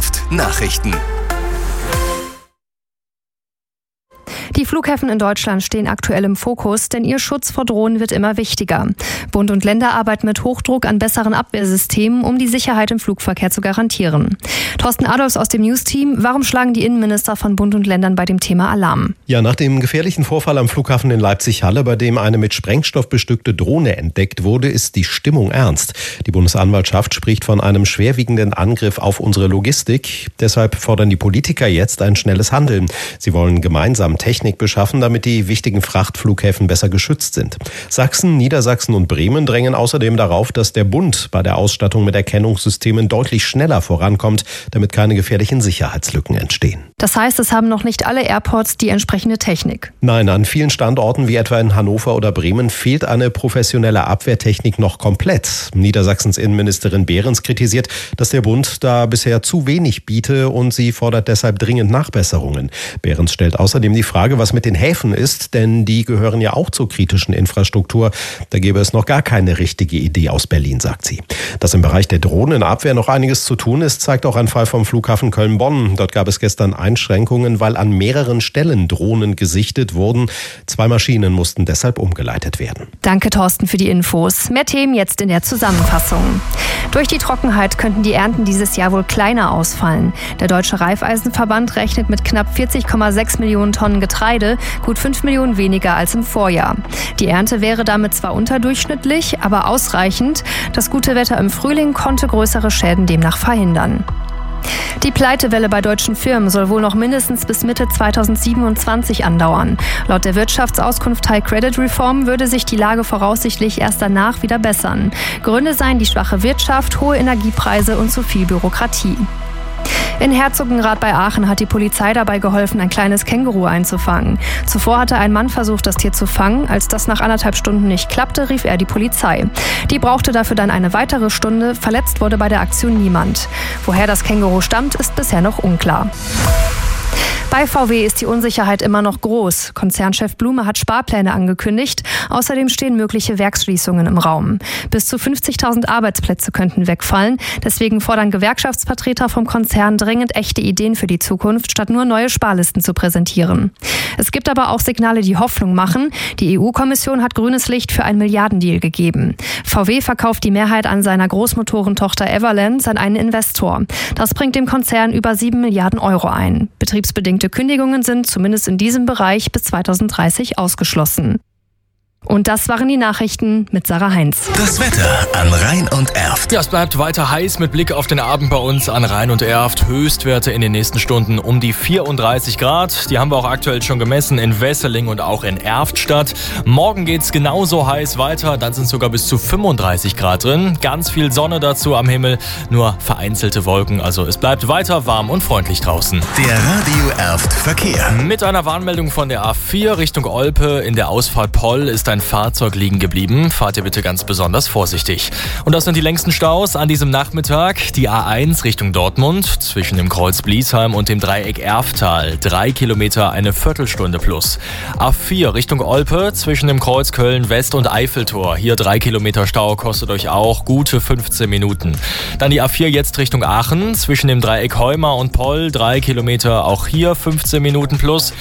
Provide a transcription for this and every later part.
Erft Nachrichten. Die Flughäfen in Deutschland stehen aktuell im Fokus, denn ihr Schutz vor Drohnen wird immer wichtiger. Bund und Länder arbeiten mit Hochdruck an besseren Abwehrsystemen, um die Sicherheit im Flugverkehr zu garantieren. Thorsten Adolfs aus dem News-Team, warum schlagen die Innenminister von Bund und Ländern bei dem Thema Alarm? Ja, nach dem gefährlichen Vorfall am Flughafen in Leipzig-Halle, bei dem eine mit Sprengstoff bestückte Drohne entdeckt wurde, ist die Stimmung ernst. Die Bundesanwaltschaft spricht von einem schwerwiegenden Angriff auf unsere Logistik. Deshalb fordern die Politiker jetzt ein schnelles Handeln. Sie wollen gemeinsam Technik beschaffen, damit die wichtigen Frachtflughäfen besser geschützt sind. Sachsen, Niedersachsen und Bremen drängen außerdem darauf, dass der Bund bei der Ausstattung mit Erkennungssystemen deutlich schneller vorankommt, damit keine gefährlichen Sicherheitslücken entstehen. Das heißt, es haben noch nicht alle Airports die entsprechende Technik? Nein, an vielen Standorten wie etwa in Hannover oder Bremen fehlt eine professionelle Abwehrtechnik noch komplett. Niedersachsens Innenministerin Behrens kritisiert, dass der Bund da bisher zu wenig biete und sie fordert deshalb dringend Nachbesserungen. Behrens stellt außerdem die Frage, was mit den Häfen ist, denn die gehören ja auch zur kritischen Infrastruktur. Da gäbe es noch gar keine richtige Idee aus Berlin, sagt sie. Dass im Bereich der Drohnenabwehr noch einiges zu tun ist, zeigt auch ein Fall vom Flughafen Köln-Bonn. Dort gab es gestern Einschränkungen, weil an mehreren Stellen Drohnen gesichtet wurden. 2 Maschinen mussten deshalb umgeleitet werden. Danke, Thorsten, für die Infos. Mehr Themen jetzt in der Zusammenfassung. Durch die Trockenheit könnten die Ernten dieses Jahr wohl kleiner ausfallen. Der Deutsche Raiffeisenverband rechnet mit knapp 40,6 Millionen Tonnen Getreide, gut 5 Millionen weniger als im Vorjahr. Die Ernte wäre damit zwar unterdurchschnittlich, aber ausreichend. Das gute Wetter im Frühling konnte größere Schäden demnach verhindern. Die Pleitewelle bei deutschen Firmen soll wohl noch mindestens bis Mitte 2027 andauern. Laut der Wirtschaftsauskunft High Credit Reform würde sich die Lage voraussichtlich erst danach wieder bessern. Gründe seien die schwache Wirtschaft, hohe Energiepreise und zu viel Bürokratie. In Herzogenrath bei Aachen hat die Polizei dabei geholfen, ein kleines Känguru einzufangen. Zuvor hatte ein Mann versucht, das Tier zu fangen. Als das nach 1,5 Stunden nicht klappte, rief er die Polizei. Die brauchte dafür dann eine weitere Stunde. Verletzt wurde bei der Aktion niemand. Woher das Känguru stammt, ist bisher noch unklar. Bei VW ist die Unsicherheit immer noch groß. Konzernchef Blume hat Sparpläne angekündigt. Außerdem stehen mögliche Werksschließungen im Raum. Bis zu 50.000 Arbeitsplätze könnten wegfallen. Deswegen fordern Gewerkschaftsvertreter vom Konzern dringend echte Ideen für die Zukunft, statt nur neue Sparlisten zu präsentieren. Es gibt aber auch Signale, die Hoffnung machen. Die EU-Kommission hat grünes Licht für einen Milliardendeal gegeben. VW verkauft die Mehrheit an seiner Großmotorentochter Everlands an einen Investor. Das bringt dem Konzern über 7 Milliarden Euro ein. Betriebsbedingte Kündigungen sind zumindest in diesem Bereich bis 2030 ausgeschlossen. Und das waren die Nachrichten mit Sarah Heinz. Das Wetter an Rhein und Erft. Ja, es bleibt weiter heiß mit Blick auf den Abend bei uns an Rhein und Erft. Höchstwerte in den nächsten Stunden um die 34 Grad. Die haben wir auch aktuell schon gemessen in Wesseling und auch in Erftstadt. Morgen geht's genauso heiß weiter. Dann sind sogar bis zu 35 Grad drin. Ganz viel Sonne dazu am Himmel, nur vereinzelte Wolken. Also es bleibt weiter warm und freundlich draußen. Der Radio Erft Verkehr. Mit einer Warnmeldung von der A4 Richtung Olpe in der Ausfahrt Poll ist ein Fahrzeug liegen geblieben. Fahrt ihr bitte ganz besonders vorsichtig. Und das sind die längsten Staus an diesem Nachmittag. Die A1 Richtung Dortmund zwischen dem Kreuz Bliesheim und dem Dreieck Erftal. 3 Kilometer, eine Viertelstunde plus. A4 Richtung Olpe zwischen dem Kreuz Köln West und Eiffeltor. Hier 3 Kilometer Stau, kostet euch auch gute 15 Minuten. Dann die A4 jetzt Richtung Aachen zwischen dem Dreieck Heuma und Poll. 3 Kilometer, auch hier 15 Minuten plus.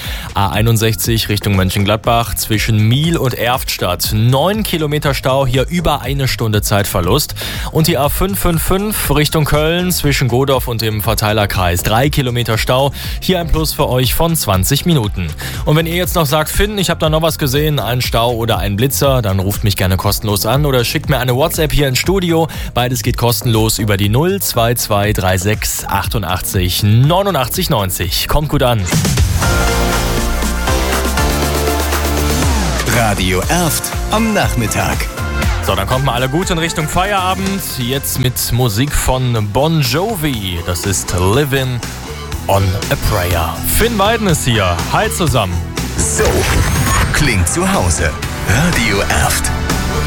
A61 Richtung Mönchengladbach zwischen Miel und Erftstadt. 9 Kilometer Stau, hier über 1 Stunde Zeitverlust. Und die A555 Richtung Köln zwischen Godorf und dem Verteilerkreis. 3 Kilometer Stau, hier ein Plus für euch von 20 Minuten. Und wenn ihr jetzt noch sagt, Finn, ich habe da noch was gesehen, einen Stau oder einen Blitzer, dann ruft mich gerne kostenlos an oder schickt mir eine WhatsApp hier ins Studio. Beides geht kostenlos über die 02236 88 89 90. Kommt gut an. Radio Erft am Nachmittag. So, dann kommt mal alle gut in Richtung Feierabend. Jetzt mit Musik von Bon Jovi. Das ist Living on a Prayer. Finn Weiden ist hier. Hi zusammen. So klingt zu Hause. Radio Erft.